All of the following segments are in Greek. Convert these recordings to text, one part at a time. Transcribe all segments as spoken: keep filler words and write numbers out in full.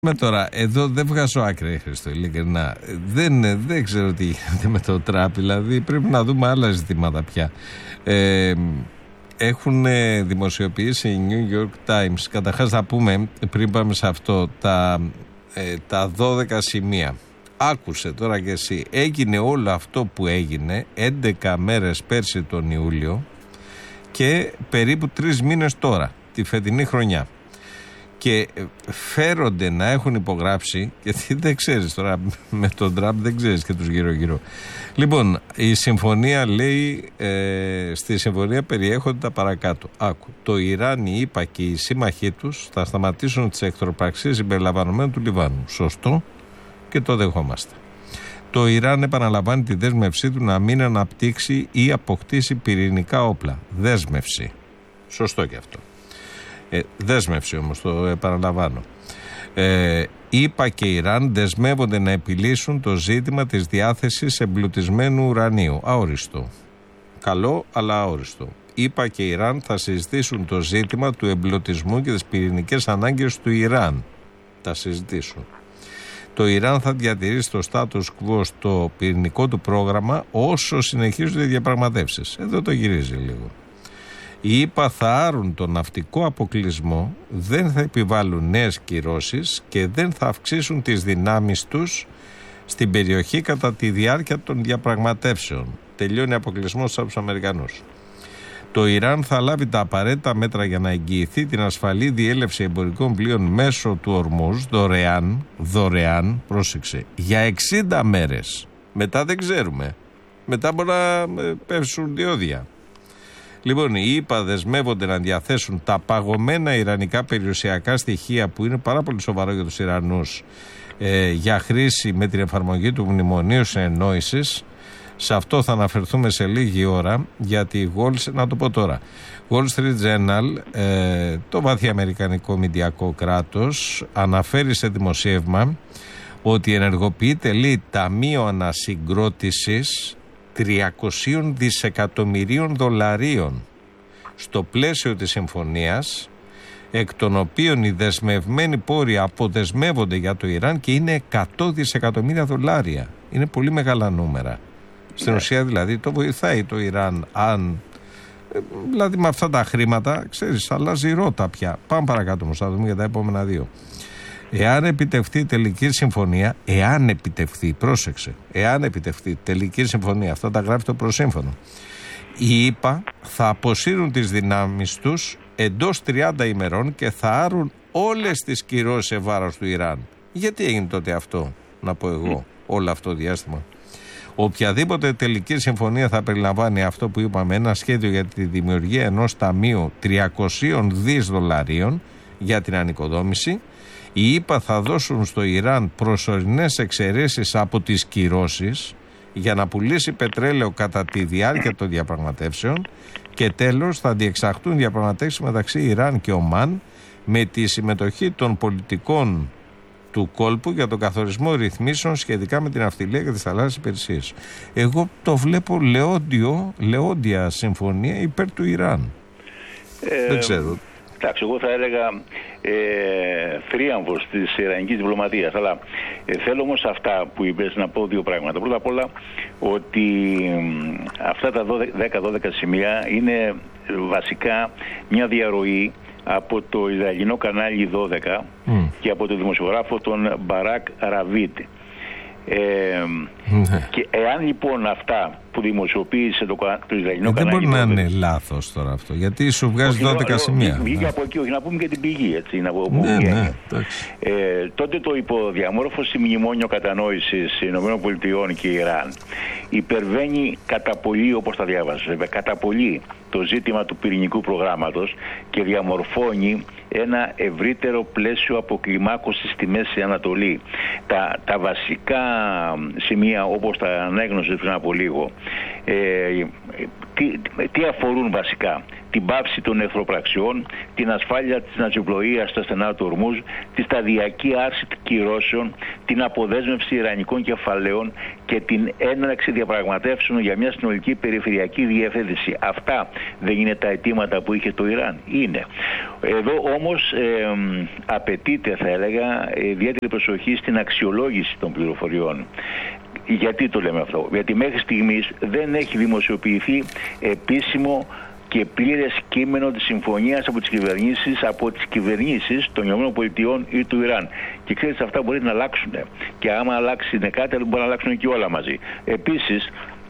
Με τώρα, εδώ δεν βγάζω άκρη, Χριστό, ειλικρινά. Δεν, δεν ξέρω τι γίνεται με το Τραμπ, δηλαδή πρέπει να δούμε άλλα ζητήματα πια. Ε, έχουν δημοσιοποιήσει οι New York Times, καταρχάς να πούμε, πριν πάμε σε αυτό, τα, ε, τα δώδεκα σημεία. Άκουσε τώρα κι εσύ, έγινε όλο αυτό που έγινε έντεκα μέρες πέρσι τον Ιούλιο και περίπου τρεις μήνες τώρα, τη φετινή χρονιά. Και φέρονται να έχουν υπογράψει, γιατί δεν ξέρεις τώρα με τον Τραμπ, δεν ξέρεις και τους γύρω-γύρω. Λοιπόν, η συμφωνία λέει, ε, στη συμφωνία περιέχονται τα παρακάτω. Άκου, το Ιράν, η ΗΠΑ και οι σύμμαχοί τους θα σταματήσουν τις εχθροπραξίες συμπεριλαμβανομένου του Λιβάνου. Σωστό, και το δεχόμαστε. Το Ιράν επαναλαμβάνει τη δέσμευσή του να μην αναπτύξει ή αποκτήσει πυρηνικά όπλα. Δέσμευση. Σωστό και αυτό. Ε, δέσμευση όμως, το επαναλαμβάνω. Ε, ΗΠΑ και Ιράν δεσμεύονται να επιλύσουν το ζήτημα της διάθεσης εμπλουτισμένου ουρανίου. Αόριστο. Καλό, αλλά αόριστο. ΗΠΑ και Ιράν θα συζητήσουν το ζήτημα του εμπλουτισμού και τις πυρηνικές ανάγκες του Ιράν. Θα συζητήσουν. Το Ιράν θα διατηρήσει το status quo στο πυρηνικό του πρόγραμμα όσο συνεχίζονται οι διαπραγματεύσεις. Εδώ το γυρίζει λίγο. Οι ΗΠΑ θα άρουν τον ναυτικό αποκλεισμό, δεν θα επιβάλλουν νέες κυρώσεις και δεν θα αυξήσουν τις δυνάμεις τους στην περιοχή κατά τη διάρκεια των διαπραγματεύσεων. Τελειώνει αποκλεισμός από τους Αμερικανούς. Το Ιράν θα λάβει τα απαραίτητα μέτρα για να εγγυηθεί την ασφαλή διέλευση εμπορικών πλοίων μέσω του Ορμούζ, δωρεάν, δωρεάν, πρόσεξε, για εξήντα μέρες. Μετά δεν ξέρουμε. Μετά μπορεί να πέσουν διόδια. Λοιπόν, οι ΗΠΑ δεσμεύονται να διαθέσουν τα παγωμένα ιρανικά περιουσιακά στοιχεία, που είναι πάρα πολύ σοβαρό για τους Ιρανούς, ε, για χρήση με την εφαρμογή του Μνημονίου Συνεννόησης. Σε αυτό θα αναφερθούμε σε λίγη ώρα, γιατί Wall, να το πω τώρα, Wall Street Journal, ε, το βαθύ αμερικανικό μηντιακό κράτος, αναφέρει σε δημοσίευμα ότι ενεργοποιείται, λέει, ταμείο ανασυγκρότησης τριακόσια δισεκατομμυρίων δολαρίων στο πλαίσιο της συμφωνίας, εκ των οποίων οι δεσμευμένοι πόροι αποδεσμεύονται για το Ιράν και είναι εκατό δισεκατομμύρια δολάρια. Είναι πολύ μεγάλα νούμερα. Στην ουσία δηλαδή το βοηθάει το Ιράν, αν δηλαδή με αυτά τα χρήματα, ξέρεις, αλλάζει ρότα πια. Πάμε παρακάτω όμως, θα δούμε για τα επόμενα δύο. Εάν επιτευχθεί η τελική συμφωνία, εάν επιτευχθεί, πρόσεξε, εάν επιτευχθεί τελική συμφωνία, αυτά τα γράφει το προσύμφωνο, οι ΗΠΑ θα αποσύρουν τις δυνάμεις τους εντός τριάντα ημερών και θα άρουν όλες τις κυρώσεις σε βάρος του Ιράν. Γιατί έγινε τότε αυτό, να πω εγώ, όλο αυτό το διάστημα? Οποιαδήποτε τελική συμφωνία θα περιλαμβάνει αυτό που είπαμε, ένα σχέδιο για τη δημιουργία ενός ταμείου τριακόσια δις δολαρίων για την ανοικοδόμηση. Οι ΗΠΑ θα δώσουν στο Ιράν προσωρινές εξαιρέσεις από τις κυρώσεις για να πουλήσει πετρέλαιο κατά τη διάρκεια των διαπραγματεύσεων και τέλος θα διεξαχθούν διαπραγματεύσεις μεταξύ Ιράν και Ομάν με τη συμμετοχή των πολιτικών του κόλπου για τον καθορισμό ρυθμίσεων σχετικά με την ναυτιλία και τις θαλάσσιες υπηρεσίες. Εγώ το βλέπω λεόντιο, λεόντια συμφωνία υπέρ του Ιράν. Ε, Δεν ξέρω. Εντάξει, εγώ θα έλεγα ε, θρίαμβος της ιρανικής διπλωματίας. Αλλά ε, θέλω όμως αυτά που είπες να πω δύο πράγματα. Πρώτα απ' όλα ότι ε, αυτά τα δέκα δώδεκα σημεία είναι βασικά μια διαρροή από το Ισραηλινό κανάλι δώδεκα mm. και από τον δημοσιογράφο τον Μπαράκ Ραβίτ. Ε, ναι. Και εάν λοιπόν αυτά που δημοσιοποίησε το, το Ισραηλινό ε, κανάλι. Δεν μπορεί να είναι λάθος τώρα αυτό, γιατί σου βγάζει δώδεκα σημεία. Βγήκε από εκεί, όχι, να πούμε και την πηγή, έτσι. Να πω, ναι, ναι, ε, τότε το υποδιαμόρφωση μνημόνιο κατανόησης ΗΠΑ και Ιράν υπερβαίνει κατά πολύ, όπως τα διάβασα, βέβαια, κατά πολύ το ζήτημα του πυρηνικού προγράμματος και διαμορφώνει ένα ευρύτερο πλαίσιο αποκλιμάκωσης στη Μέση Ανατολή. Τα, τα βασικά σημεία, όπως τα ανέγνωσε πριν από λίγο, ε, τι, τι αφορούν βασικά? την πάυση των εχθροπραξιών, την ασφάλεια της ναυσιπλοείας στα στενά του Ορμούζ, τη σταδιακή άρση κυρώσεων, την αποδέσμευση ιρανικών κεφαλαίων και την έναρξη διαπραγματεύσεων για μια συνολική περιφερειακή διευθέτηση. Αυτά δεν είναι τα αιτήματα που είχε το Ιράν? Είναι. Εδώ όμως ε, απαιτείται, θα έλεγα, ιδιαίτερη προσοχή στην αξιολόγηση των πληροφοριών. Γιατί το λέμε αυτό? Γιατί μέχρι στιγμής δεν έχει δημοσιοποιηθεί επίσημο και πλήρες κείμενο της συμφωνίας από τις κυβερνήσεις, από τις κυβερνήσεις των ΗΠΑ ή του Ιράν. Και ξέρετε, αυτά μπορεί να αλλάξουν. Και άμα αλλάξει κάτι, μπορεί να αλλάξουν και όλα μαζί. Επίσης,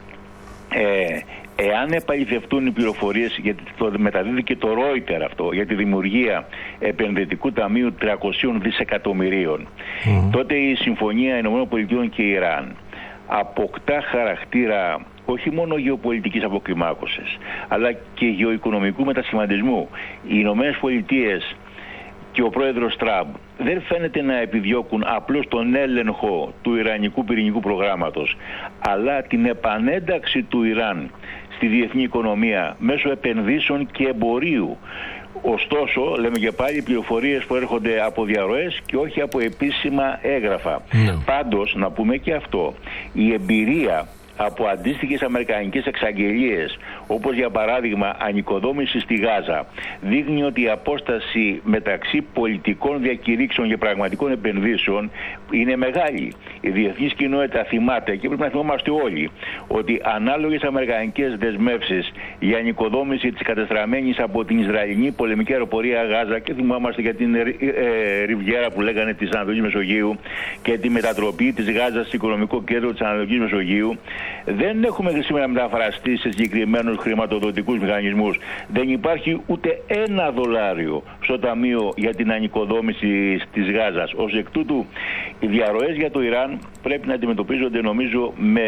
ε, εάν επαληθευτούν οι πληροφορίες, γιατί το μεταδίδει και το Reuters αυτό, για τη δημιουργία επενδυτικού ταμείου τριακοσίων δισεκατομμυρίων, mm. τότε η συμφωνία ΗΠΑ και Ιράν αποκτά χαρακτήρα όχι μόνο γεωπολιτικής αποκλιμάκωσης, αλλά και γεωοικονομικού μετασχηματισμού. Οι Ηνωμένες Πολιτείες και ο πρόεδρος Τραμπ δεν φαίνεται να επιδιώκουν απλώς τον έλεγχο του ιρανικού πυρηνικού προγράμματος, αλλά την επανένταξη του Ιράν στη διεθνή οικονομία μέσω επενδύσεων και εμπορίου. Ωστόσο, λέμε και πάλι, πληροφορίες που έρχονται από διαρροές και όχι από επίσημα έγγραφα. Ναι. Πάντως, να πούμε και αυτό, η εμπειρία από αντίστοιχες αμερικανικές εξαγγελίες, όπως για παράδειγμα ανοικοδόμηση στη Γάζα, δείχνει ότι η απόσταση μεταξύ πολιτικών διακηρύξεων και πραγματικών επενδύσεων είναι μεγάλη. Η διεθνής κοινότητα θυμάται, και πρέπει να θυμόμαστε όλοι, ότι ανάλογες αμερικανικές δεσμεύσεις για ανοικοδόμηση της κατεστραμμένης από την Ισραηλινή πολεμική αεροπορία Γάζα, και θυμόμαστε για την ε, ε, ριβιέρα που λέγανε της Ανατολικής Μεσογείου και τη μετατροπή της Γάζας στο οικονομικό κέντρο της Ανατολικής Μεσογείου, δεν έχουμε σήμερα μεταφραστεί σε συγκεκριμένους χρηματοδοτικούς μηχανισμούς. Δεν υπάρχει ούτε ένα δολάριο στο Ταμείο για την ανοικοδόμηση της Γάζας. Ως εκ τούτου, οι διαρροές για το Ιράν πρέπει να αντιμετωπίζονται, νομίζω, με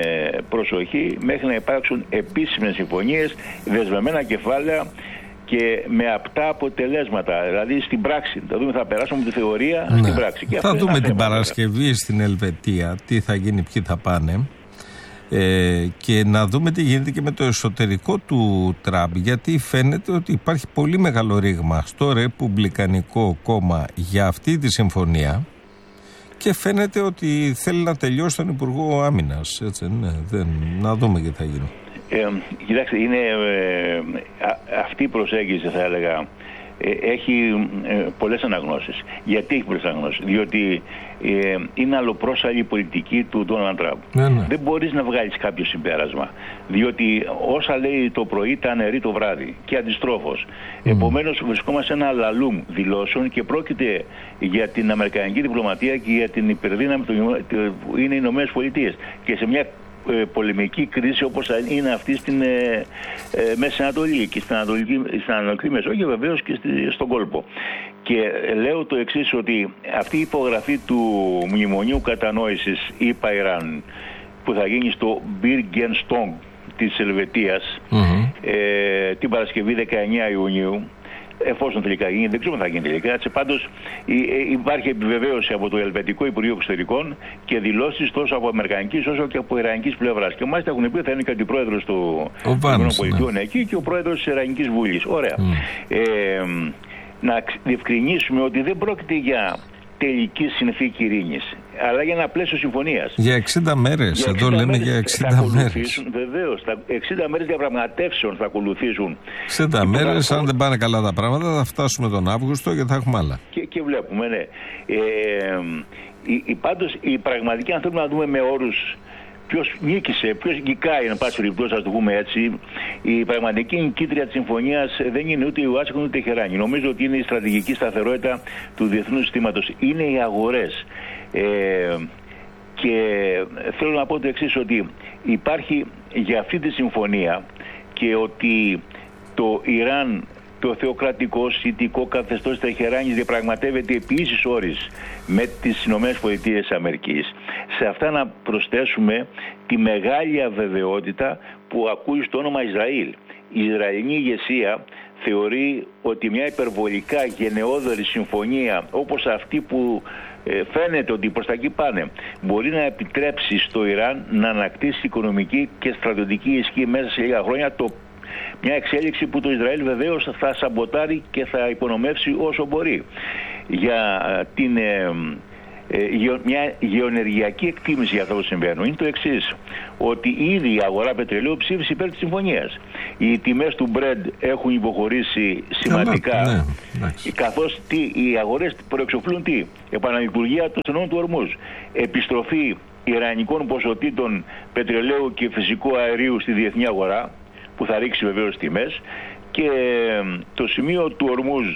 προσοχή μέχρι να υπάρξουν επίσημες συμφωνίες, δεσμευμένα κεφάλαια και με απτά αποτελέσματα. Δηλαδή στην πράξη. Θα δούμε, θα περάσουμε τη θεωρία ναι. στην πράξη. Και θα δούμε την Παρασκευή στην Ελβετία, τι θα γίνει, ποιοι θα πάνε. Ε, και να δούμε τι γίνεται και με το εσωτερικό του Τραμπ, γιατί φαίνεται ότι υπάρχει πολύ μεγάλο ρήγμα στο Ρεπουμπλικανικό κόμμα για αυτή τη συμφωνία και φαίνεται ότι θέλει να τελειώσει τον Υπουργό Άμυνας, έτσι, ναι, δεν, να δούμε τι θα γίνει. Ε, κοιτάξτε, είναι ε, α, αυτή η προσέγγιση, θα έλεγα, ε, έχει ε, πολλές αναγνώσεις. Γιατί έχει πολλές αναγνώσεις? Διότι ε, είναι αλλοπρόσαλη η πολιτική του Ντόναλντ Τραμπ. Ναι, ναι. Δεν μπορείς να βγάλεις κάποιο συμπέρασμα, διότι όσα λέει το πρωί τα αναιρεί το βράδυ και αντιστρόφως. Mm. Επομένως, βρισκόμαστε σε ένα λαλούμ δηλώσεων και πρόκειται για την αμερικανική διπλωματία και για την υπερδύναμη που είναι οι Ηνωμένες Πολιτείες και σε μια πολεμική κρίση όπως είναι αυτή στην ε, ε, Μέση Ανατολή και στην Ανατολική, στην Ανατολική Μεσόγειο και βεβαίως και στη, στον κόλπο. Και λέω το εξής, ότι αυτή η υπογραφή του Μνημονίου Κατανόησης ΗΠΑ Ιράν που θα γίνει στο Μπίργκενστόγκ της Ελβετίας mm-hmm. ε, την Παρασκευή δεκαεννέα Ιουνίου, εφόσον τελικά γίνει, δεν ξέρουμε αν θα γίνει τελικά. Έτσι, πάντως υπάρχει επιβεβαίωση από το Ελβετικό Υπουργείο Εξωτερικών και δηλώσεις τόσο από αμερικανικής όσο και από ιρανικής πλευράς. Και μάλιστα έχουν πει ότι θα είναι και ο αντιπρόεδρος του ΗΠΑ ναι. εκεί και ο πρόεδρος της Ιρανικής Βουλής. Ωραία. Mm. Ε, να διευκρινίσουμε ότι δεν πρόκειται για τελική συνθήκη ειρήνης, αλλά για ένα πλαίσιο συμφωνίας. Για εξήντα μέρες, για εξήντα εδώ λέμε για εξήντα μέρες. Βεβαίως, εξήντα μέρες διαπραγματεύσεων θα ακολουθήσουν. εξήντα μέρες, αν δεν πάνε καλά τα πράγματα, θα φτάσουμε τον Αύγουστο και θα έχουμε άλλα. Και, και βλέπουμε, ναι. Ε, η, η, πάντως, η πραγματική, αν θέλουμε να δούμε με όρους ποιος νίκησε, ποιος νικάει, εν πάση περιπτώσει, ας το πούμε έτσι, η πραγματική νικήτρια της συμφωνίας δεν είναι ούτε η Ουάσιγκτον ούτε η Τεχεράνη. Νομίζω ότι είναι η στρατηγική σταθερότητα του διεθνούς συστήματος. Είναι οι αγορές. Ε, και θέλω να πω το εξής, ότι υπάρχει για αυτή τη συμφωνία και ότι το Ιράν, το θεοκρατικό σιτικό καθεστώς της Τεχεράνης διαπραγματεύεται επί ίσης όρης με τις Ηνωμένες Πολιτείες Αμερικής. Σε αυτά να προσθέσουμε τη μεγάλη αβεβαιότητα που ακούει στο όνομα Ισραήλ. Η Ισραηλινή ηγεσία θεωρεί ότι μια υπερβολικά γενναιόδορη συμφωνία όπως αυτή που ε, φαίνεται ότι προς τα εκεί πάνε, μπορεί να επιτρέψει στο Ιράν να ανακτήσει οικονομική και στρατιωτική ισχύ μέσα σε λίγα χρόνια, το Μια εξέλιξη που το Ισραήλ βεβαίως θα σαμποτάρει και θα υπονομεύσει όσο μπορεί. Για την, ε, ε, μια γεωενεργειακή εκτίμηση για αυτό που συμβαίνει είναι το εξής, ότι ήδη η αγορά πετρελαίου ψήφισε υπέρ της συμφωνίας. Οι τιμές του Brent έχουν υποχωρήσει σημαντικά, ναι, ναι, καθώς τι, οι αγορές προεξοφλούν τι, επαναλειτουργία των στενών του Ορμούζ, επιστροφή ιρανικών ποσοτήτων πετρελαίου και φυσικού αερίου στη διεθνή αγορά, που θα ρίξει βεβαίως τιμές, και το σημείο του Ορμούζ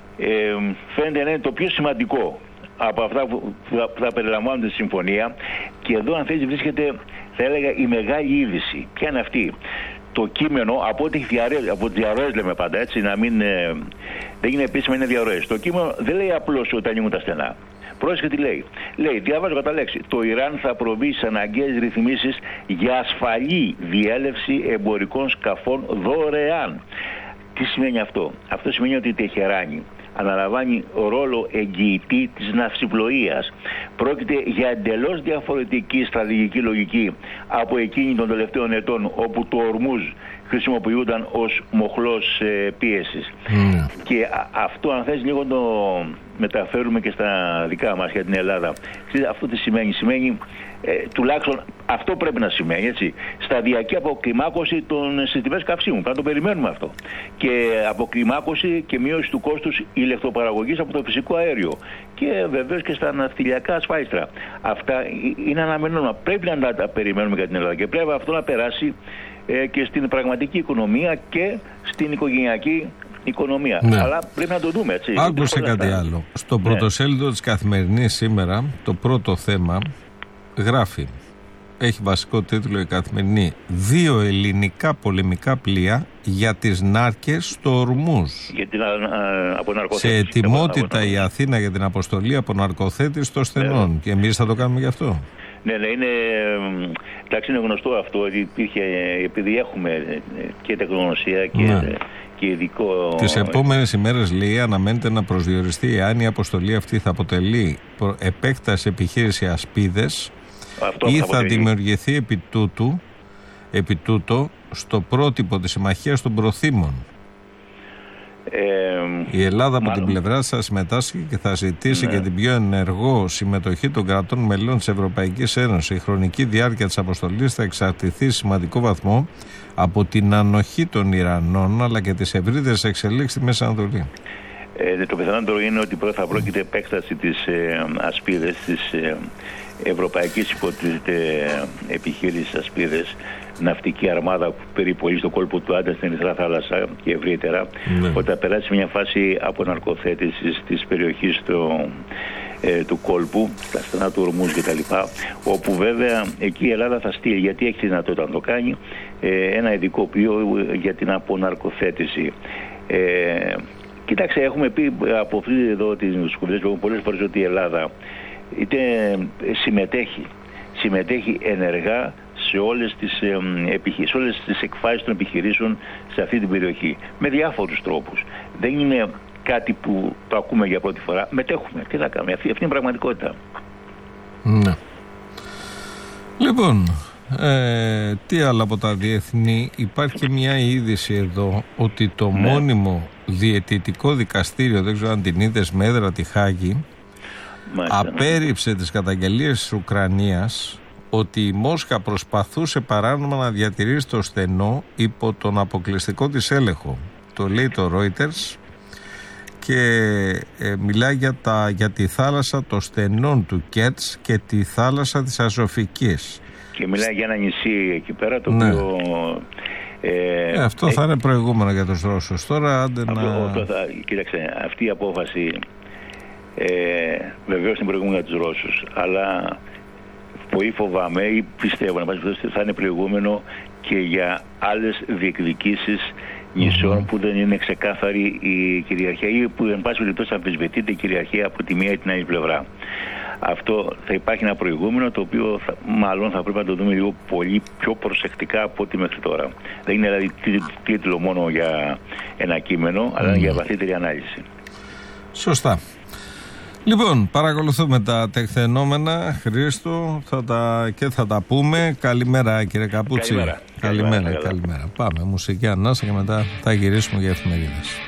ε, φαίνεται να είναι το πιο σημαντικό από αυτά που θα, θα περιλαμβάνουν τη συμφωνία, και εδώ αν θέλει βρίσκεται, θα έλεγα, η μεγάλη είδηση. Ποια είναι αυτή? Το κείμενο, από ό,τι διαρροές, από διαρροές λέμε πάντα, έτσι, να μην, ε, δεν είναι επίσημα, είναι διαρροές. Το κείμενο δεν λέει απλώς ότι ανοίγουν τα στενά. Πρόσεχε τι λέει. Λέει, διαβάζω κατά λέξη, το Ιράν θα προβεί σε αναγκαίες ρυθμίσεις για ασφαλή διέλευση εμπορικών σκαφών δωρεάν. Τι σημαίνει αυτό? Αυτό σημαίνει ότι η Τεχεράνη αναλαμβάνει ρόλο εγγυητή της ναυσιπλοείας. Πρόκειται για εντελώς διαφορετική στρατηγική λογική από εκείνη των τελευταίων ετών, όπου το Ορμούζ χρησιμοποιούνταν ως μοχλός ε, πίεσης. Mm. Και α, αυτό, αν θες λίγο το μεταφέρουμε και στα δικά μας για την Ελλάδα. Αυτό τι σημαίνει? Σημαίνει, ε, τουλάχιστον αυτό πρέπει να σημαίνει, έτσι, σταδιακή αποκλιμάκωση των συστημών καυσίμων. Πρέπει να το περιμένουμε αυτό. Και αποκλιμάκωση και μείωση του κόστους ηλεκτροπαραγωγής από το φυσικό αέριο. Και βεβαίως και στα ναυτιλιακά ασφάλιστρα. Αυτά είναι αναμενόμενα. Πρέπει να τα περιμένουμε για την Ελλάδα και πρέπει αυτό να περάσει ε, και στην πραγματική οικονομία και στην οικογενειακή οικονομία. Ναι. Αλλά πρέπει να το δούμε, έτσι. Άκουσε κάτι αυτά. Άλλο. Στο ναι. πρωτοσέλιδο της Καθημερινής σήμερα, το πρώτο θέμα γράφει, έχει βασικό τίτλο η Καθημερινή, δύο ελληνικά πολεμικά πλοία για τις νάρκες στο Ορμούζ. Για την αποναρκοθέτηση. Σε ετοιμότητα η Αθήνα για την αποστολή αποναρκοθέτηση των στενών. Ναι. Και εμείς θα το κάνουμε γι' αυτό. Ναι, ναι, είναι, εντάξει, είναι γνωστό αυτό, ότι υπήρχε, επειδή έχουμε και τεχνογνωσία και, ναι. και ειδικό... Τις επόμενες ημέρες, λέει, αναμένεται να προσδιοριστεί αν η αποστολή αυτή θα αποτελεί επέκταση επιχείρηση Ασπίδες αυτό ή θα, θα δημιουργηθεί επί τούτου, επί τούτο στο πρότυπο της Συμμαχίας των Προθήμων. Ε, η Ελλάδα από μάλλον. την πλευρά θα συμμετάσχει και θα ζητήσει ναι. και την πιο ενεργό συμμετοχή των κρατών μελών της Ευρωπαϊκής Ένωσης. Η χρονική διάρκεια της αποστολής θα εξαρτηθεί σε σημαντικό βαθμό από την ανοχή των Ιρανών αλλά και τις ευρύτερες εξελίξεις στη Μέση Ανατολή. Ε, το πιθανότερο είναι ότι πρώτα θα πρόκειται επέκταση της ε, Ασπίδες, της ε, Ευρωπαϊκής υποτίθεται επιχείρησης Ασπίδες, ναυτική αρμάδα που περιπολεί στο κόλπο του Άντα στην Ερυθρά Θάλασσα και ευρύτερα, ναι. ότι θα περάσει μια φάση αποναρκοθέτησης της περιοχής του, ε, του κόλπου, στα στενά του Ορμούζ κτλ. Όπου βέβαια εκεί η Ελλάδα θα στείλει, γιατί έχει τη δυνατότητα να το κάνει, ε, ένα ειδικό πλοίο για την αποναρκοθέτηση. Ε, Κοίταξε, έχουμε πει από αυτή εδώ τις κουβέντες που πολλές φορές ότι η Ελλάδα είτε συμμετέχει, συμμετέχει ενεργά σε όλες τις, ε, επιχει... σε όλες τις εκφάσεις των επιχειρήσεων σε αυτή την περιοχή. Με διάφορους τρόπους. Δεν είναι κάτι που το ακούμε για πρώτη φορά. Μετέχουμε. Τι θα κάνουμε. Αυτή, αυτή είναι η πραγματικότητα. Ναι. Λοιπόν, ε, τι άλλο από τα διεθνή? Υπάρχει και μια είδηση εδώ ότι το ναι. μόνιμο διαιτητικό δικαστήριο, δεν ξέρω αν την είδες, με έδρα τη Χάγη, Μάλιστα, απέρριψε ναι. τις καταγγελίες της Ουκρανίας ότι η Μόσχα προσπαθούσε παράνομα να διατηρήσει το στενό υπό τον αποκλειστικό της έλεγχο. Το λέει το Reuters και ε, μιλάει για, τα, για τη θάλασσα των στενών του Κέτς και τη θάλασσα της Αζωφικής. Και μιλάει για ένα νησί εκεί πέρα το ναι. οποίο... Ε, ε, αυτό ε, θα είναι προηγούμενο για τους Ρώσους. Τώρα άντε αυτό, να... αυτό θα, κοίταξε, αυτή η απόφαση ε, βεβαίως είναι προηγούμενο για τους Ρώσους, αλλά πολύ φοβάμαι ή πιστεύω να θα είναι προηγούμενο και για άλλες διεκδικήσεις νησιών mm-hmm. που δεν είναι ξεκάθαρη η κυριαρχία ή που εν πάση περιπτώσει αμφισβητείται η κυριαρχία από τη μία ή την άλλη πλευρά. Αυτό θα υπάρχει ένα προηγούμενο το οποίο θα, μάλλον θα πρέπει να το δούμε λίγο πολύ πιο προσεκτικά από ό,τι μέχρι τώρα. Δεν είναι δηλαδή τίτλο μόνο για ένα κείμενο, αλλά mm. για βαθύτερη ανάλυση. Σωστά. Λοιπόν, παρακολουθούμε τα τεκτενόμενα, Χρήστο, θα τα, και θα τα πούμε. Καλημέρα, κύριε Καπούτσι. Καλημέρα. Καλημέρα, καλημέρα, καλημέρα. Πάμε, μουσική ανάσα και μετά θα γυρίσουμε για εφημερίδες.